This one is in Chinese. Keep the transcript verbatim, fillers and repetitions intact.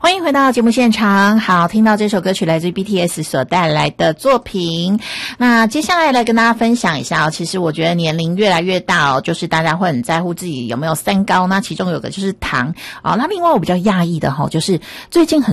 欢迎回到节目现场。好，听到这首歌曲来自于 B T S 所带来的作品。那接下来来跟大家分享一下哦，其实我觉得年龄越来越大哦，就是大家会很在乎自己有没有三高，那其中有个就是糖哦。那另外我比较讶异的哈、哦，就是最近很